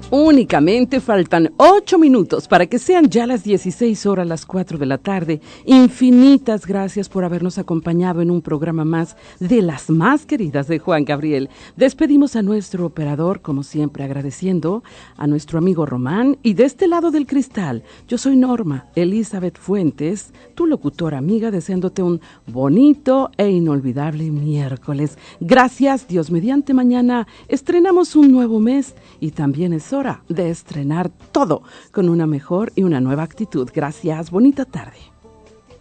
Únicamente faltan 8 minutos para que sean ya las 16 horas, las 4 de la tarde. Infinitas gracias por habernos acompañado en un programa más de las más queridas de Juan Gabriel. Despedimos a nuestro operador, como siempre, agradeciendo a nuestro amigo Román. Y de este lado del cristal, yo soy Norma Elizabeth Fuentes, tu locutora amiga, deseándote un bonito e inolvidable miércoles. Gracias, Dios mediante, mañana estrenamos un nuevo mes y también es hora de estrenar todo con una mejor y una nueva actitud. Gracias, bonita tarde.